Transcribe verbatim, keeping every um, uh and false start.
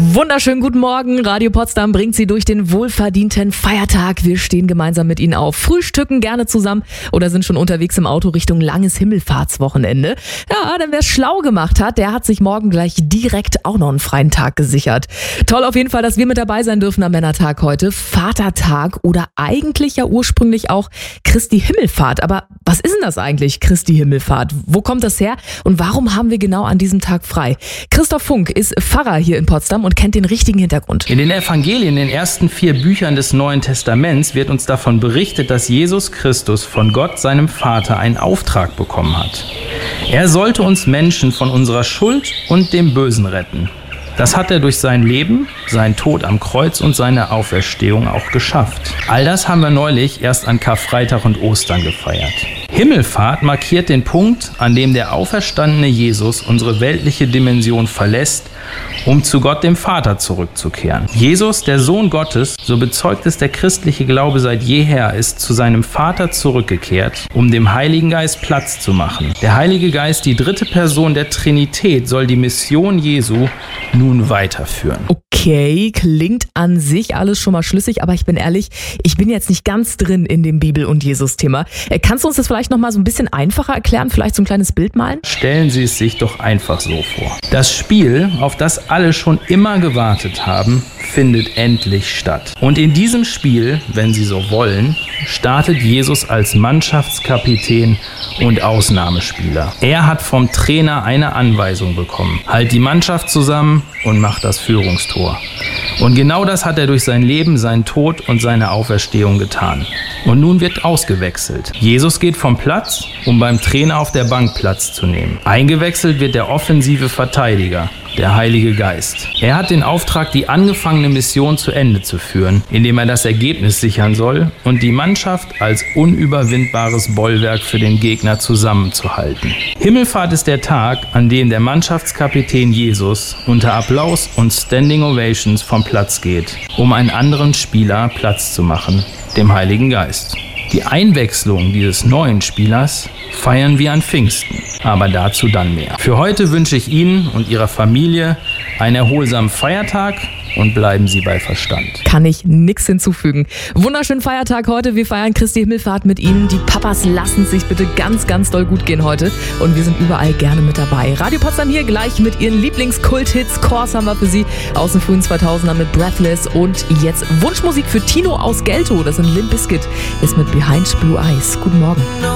Wunderschönen guten Morgen. Radio Potsdam bringt Sie durch den wohlverdienten Feiertag. Wir stehen gemeinsam mit Ihnen auf, frühstücken gerne zusammen oder sind schon unterwegs im Auto Richtung langes Himmelfahrtswochenende. Ja, denn wer es schlau gemacht hat, der hat sich morgen gleich direkt auch noch einen freien Tag gesichert. Toll auf jeden Fall, dass wir mit dabei sein dürfen am Männertag heute. Vatertag oder eigentlich ja ursprünglich auch Christi Himmelfahrt. Aber was ist denn das eigentlich, Christi Himmelfahrt? Wo kommt das her und warum haben wir genau an diesem Tag frei? Christoph Funk ist Pfarrer hier in Potsdam und kennt den richtigen Hintergrund. In den Evangelien, in den ersten vier Büchern des Neuen Testaments, wird uns davon berichtet, dass Jesus Christus von Gott, seinem Vater, einen Auftrag bekommen hat. Er sollte uns Menschen von unserer Schuld und dem Bösen retten. Das hat er durch sein Leben, seinen Tod am Kreuz und seine Auferstehung auch geschafft. All das haben wir neulich erst an Karfreitag und Ostern gefeiert. Himmelfahrt markiert den Punkt, an dem der auferstandene Jesus unsere weltliche Dimension verlässt, um zu Gott dem Vater zurückzukehren. Jesus, der Sohn Gottes, so bezeugt es der christliche Glaube seit jeher, ist zu seinem Vater zurückgekehrt, um dem Heiligen Geist Platz zu machen. Der Heilige Geist, die dritte Person der Trinität, soll die Mission Jesu nun weiterführen. Okay, klingt an sich alles schon mal schlüssig, aber ich bin ehrlich, ich bin jetzt nicht ganz drin in dem Bibel- und Jesus-Thema. Kannst du uns das vielleicht noch mal so ein bisschen einfacher erklären, vielleicht so ein kleines Bild malen? Stellen Sie es sich doch einfach so vor. Das Spiel, auf das alle schon immer gewartet haben, findet endlich statt. Und in diesem Spiel, wenn Sie so wollen, startet Jesus als Mannschaftskapitän und Ausnahmespieler. Er hat vom Trainer eine Anweisung bekommen. Halt die Mannschaft zusammen und mach das Führungstor. Und genau das hat er durch sein Leben, seinen Tod und seine Auferstehung getan. Und nun wird ausgewechselt. Jesus geht vom Platz, um beim Trainer auf der Bank Platz zu nehmen. Eingewechselt wird der offensive Verteidiger, der Heilige Geist. Er hat den Auftrag, die angefangene Mission zu Ende zu führen, indem er das Ergebnis sichern soll und die Mannschaft als unüberwindbares Bollwerk für den Gegner zusammenzuhalten. Himmelfahrt ist der Tag, an dem der Mannschaftskapitän Jesus unter Applaus und Standing Ovations vom Platz geht, um einen anderen Spieler Platz zu machen, dem Heiligen Geist. Die Einwechslung dieses neuen Spielers feiern wir an Pfingsten, aber dazu dann mehr. Für heute wünsche ich Ihnen und Ihrer Familie einen erholsamen Feiertag und bleiben Sie bei Verstand. Kann ich nichts hinzufügen. Wunderschönen Feiertag heute. Wir feiern Christi Himmelfahrt mit Ihnen. Die Papas lassen es sich bitte ganz, ganz doll gut gehen heute. Und wir sind überall gerne mit dabei. Radio Potsdam hier gleich mit Ihren Lieblingskult-Hits. Kors haben wir für Sie aus den frühen zweitausendern mit Breathless. Und jetzt Wunschmusik für Tino aus Geltow. Das sind Limp Bizkit. Ist mit Behind Blue Eyes. Guten Morgen.